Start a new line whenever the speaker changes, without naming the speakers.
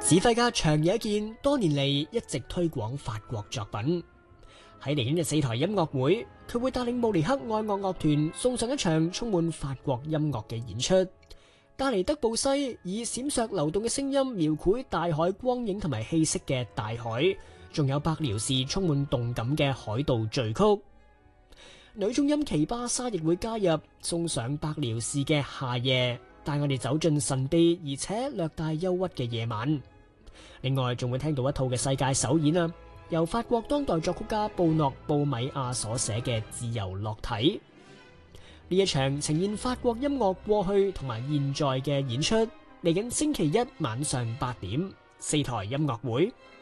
指揮家長野健多年嚟一直推廣法國作品。喺嚟緊嘅4台音樂會，佢會帶領慕尼黑愛樂樂團送上一場充滿法國音樂嘅演出。加尼德布西以閃爍流動嘅聲音描繪大海光影同埋氣息嘅大海，仲有白遼士充滿動感嘅海盜序曲。女中音奇巴莎亦會加入，送上白遼士嘅夏夜，帶我哋走進神秘而且略帶憂鬱嘅夜晚。另外仲會聽到一套嘅世界首演啊，由法國當代作曲家布諾布米亞所寫嘅《自由落體》。呢一場呈現法國音樂過去同埋現在嘅演出，嚟緊星期一晚上8點，4台音樂會。